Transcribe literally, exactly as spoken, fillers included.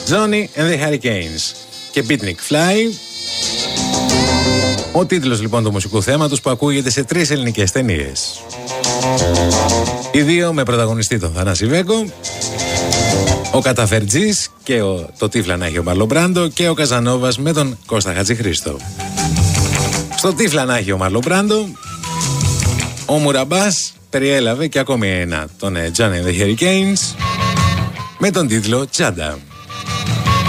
Johnny and the Hurricanes και Beatnik Fly. Ο τίτλος λοιπόν του μουσικού θέματος που ακούγεται σε τρεις ελληνικές ταινίες. Οι δύο με πρωταγωνιστή τον Θανάση Βέγκο, ο Καταφερτζής και ο, το Τύφλα να έχει ο Μαρλον Μπράντο και ο Καζανόβας με τον Κώστα Χατζηχρήστο. Στο Τύφλα να έχει ο Μαρλον Μπράντο, ο Μουραμπάς περιέλαβε και ακόμη ένα, τον Johnny and the Hurricanes, με τον τίτλο Τσάντα.